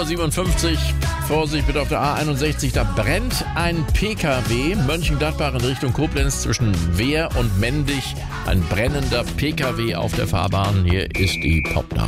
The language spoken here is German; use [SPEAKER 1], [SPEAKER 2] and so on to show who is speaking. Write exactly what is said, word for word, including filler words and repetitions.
[SPEAKER 1] Uhr siebenundfünfzig. Vorsicht bitte auf der A einundsechzig, da brennt ein P K W. Mönchengladbach in Richtung Koblenz zwischen Wehr und Mendig. Ein brennender P K W auf der Fahrbahn. Hier ist die Popnachricht.